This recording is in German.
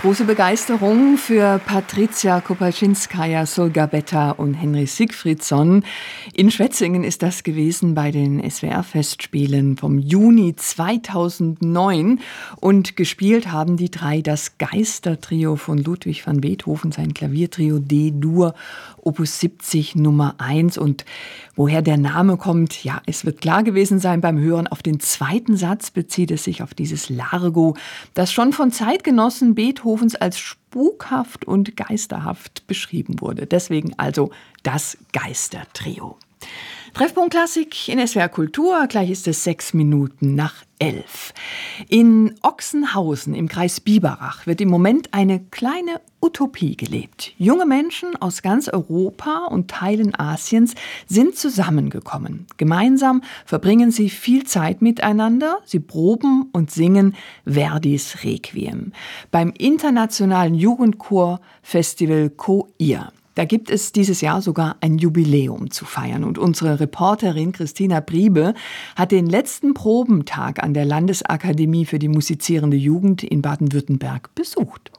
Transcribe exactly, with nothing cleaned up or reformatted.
Große Begeisterung für Patricia Kopalschinskaja, Solga Betta und Henry Sigfridsson. In Schwetzingen ist das gewesen bei den S W R-Festspielen vom Juni zweitausendneun. Und gespielt haben die drei das Geistertrio von Ludwig van Beethoven, sein Klaviertrio D-Dur, Opus siebzig Nummer eins. Und woher der Name kommt, ja, es wird klar gewesen sein beim Hören. Auf den zweiten Satz bezieht es sich auf dieses Largo, das schon von Zeitgenossen Beethovens als spukhaft und geisterhaft beschrieben wurde. Deswegen also das Geistertrio. Treffpunkt Klassik in S W R Kultur, gleich ist es sechs Minuten nach elf. In Ochsenhausen im Kreis Biberach wird im Moment eine kleine Utopie gelebt. Junge Menschen aus ganz Europa und Teilen Asiens sind zusammengekommen. Gemeinsam verbringen sie viel Zeit miteinander. Sie proben und singen Verdis Requiem beim internationalen Jugendchor-Festival Co-Ir. Da gibt es dieses Jahr sogar ein Jubiläum zu feiern. Und unsere Reporterin Christina Priebe hat den letzten Probentag an der Landesakademie für die musizierende Jugend in Baden-Württemberg besucht.